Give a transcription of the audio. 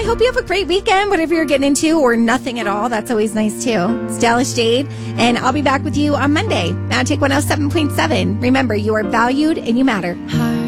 hope you have a great weekend, whatever you're getting into, or nothing at all. That's always nice, too. It's Dallas Jade, and I'll be back with you on Monday. Magic 107.7. Remember, you are valued and you matter.